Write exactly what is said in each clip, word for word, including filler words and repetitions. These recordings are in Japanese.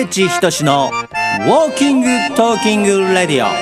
知仁のウォーキングトーキングレディオ。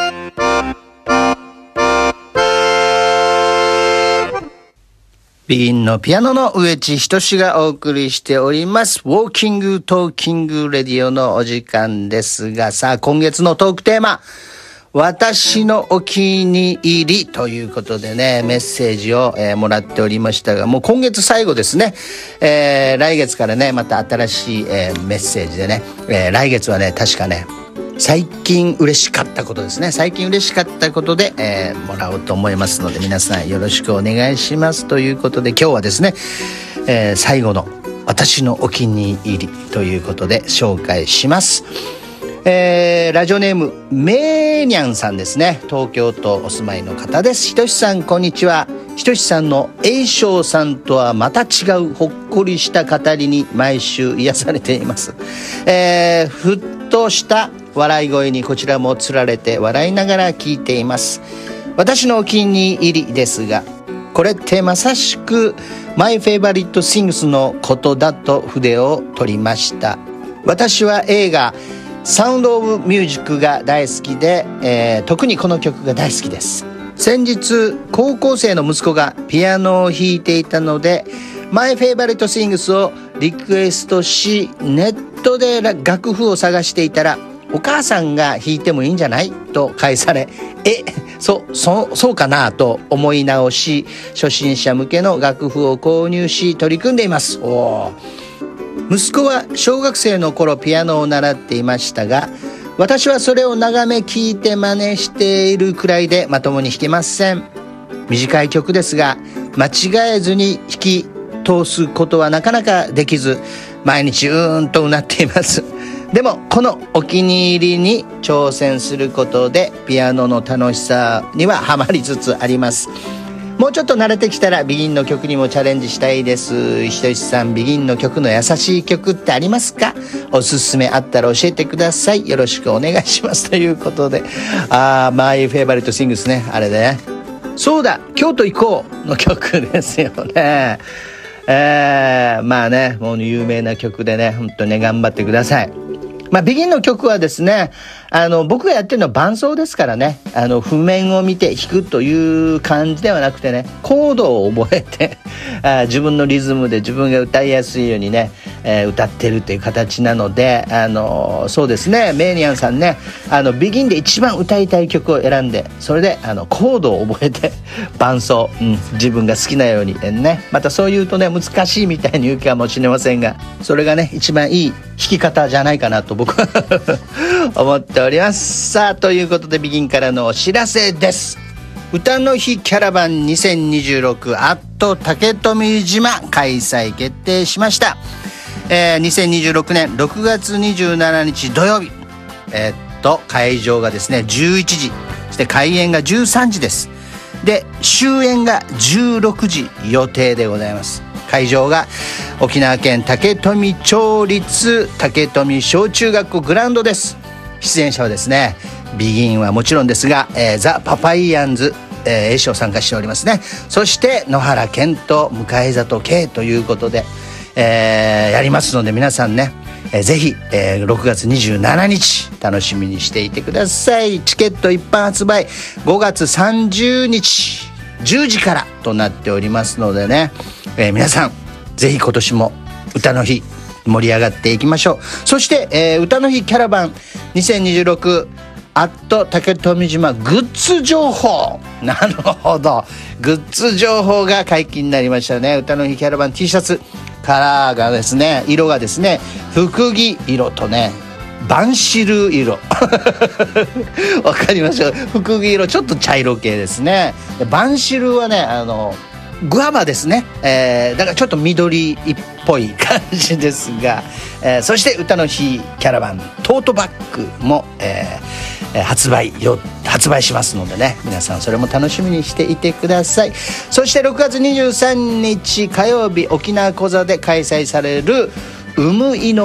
ビギンのピアノの植地仁がお送りしておりますウォーキングトーキングレディオのお時間ですが、さあ今月のトークテーマ、私のお気に入りということでね、メッセージを、えー、もらっておりましたが、もう今月最後ですね。えー、来月からねまた新しい、えー、メッセージでね、えー、来月はね確かね最近嬉しかったことですね。最近嬉しかったことで、えー、もらおうと思いますので、皆さんよろしくお願いしますということで、今日はですね、えー、最後の私のお気に入りということで紹介します。えー、ラジオネームめーにゃんさんですね。東京都お住まいの方です。ひとしさんこんにちは。ひとしさんの栄翔さんとはまた違うほっこりした語りに毎週癒されています。えー、ふっとした笑い声にこちらもつられて笑いながら聞いています。私のお気に入りですが、これってまさしくマイフェイバリットシングスのことだと筆を取りました。私は映画サウンドオブミュージックが大好きで、えー、特にこの曲が大好きです。先日高校生の息子がピアノを弾いていたので、マイフェイバリットシングスをリクエストし、ネットで楽譜を探していたら、お母さんが弾いてもいいんじゃないと返され、え、そ、そ、そうかなと思い直し、初心者向けの楽譜を購入し取り組んでいます。おー。息子は小学生の頃ピアノを習っていましたが、私はそれを眺め聞いて真似しているくらいでまともに弾けません。短い曲ですが間違えずに弾き通すことはなかなかできず、毎日うーんとうなっています。でもこのお気に入りに挑戦することでピアノの楽しさにはハマりつつあります。もうちょっと慣れてきたらビギンの曲にもチャレンジしたいです。ひとしさん、ビギンの曲の優しい曲ってありますか？おすすめあったら教えてください。よろしくお願いしますということで、あー、マイフェイバリットシングスね、あれでね、そうだ京都行こうの曲ですよね。えー、まあね、もう有名な曲でね、本当にね頑張ってください。まあ、ビギンの曲はですね、あの僕がやってるのは伴奏ですからね、あの譜面を見て弾くという感じではなくてね、コードを覚えてあ自分のリズムで自分が歌いやすいようにね、えー、歌ってるという形なので、あのそうですね、メイニアンさんね、あのビギンで一番歌いたい曲を選んで、それであのコードを覚えて伴奏、うん、自分が好きなようにね、またそう言うとね難しいみたいに言うかもしれませんが、それがね一番いい弾き方じゃないかなと僕は思っております。さあということでビギンからのお知らせです。歌の日キャラバンにせんにじゅうろくアット竹富島開催決定しました。えー、にせんにじゅうろくねんろくがつにじゅうしちにち土曜日、えー、っと会場がですねじゅういちじ、そして開演がじゅうさんじです。で終演がじゅうろくじ予定でございます。会場が沖縄県竹富町立竹富小中学校グラウンドです。出演者はですね、ビギンはもちろんですが、えー、ザ・パパイヤンズ、えー、栄翔参加しておりますね。そして野原健と向里圭ということで、えー、やりますので、皆さんね、えー、ぜひ、えー、ろくがつにじゅうしちにち楽しみにしていてください。チケット一般発売ごがつさんじゅうにちじゅうじからとなっておりますのでね、えー、皆さんぜひ今年も歌の日盛り上がっていきましょう。そして、えー、歌の日キャラバンにせんにじゅうろくアット竹富島グッズ情報、なるほど、グッズ情報が解禁になりましたね。歌の日キャラバン T シャツカラーがですね、色がですね、福木色とねバンシル色わかりましょう。福木色ちょっと茶色系ですね。バンシルはね、あのグアバですね、えー、だからちょっと緑っぽい感じですが、えー、そして歌の日キャラバントートバッグも、えー、発売よ発売しますのでね、皆さんそれも楽しみにしていてください。そしてろくがつにじゅうさんにち火曜日、沖縄コザで開催されるうむいの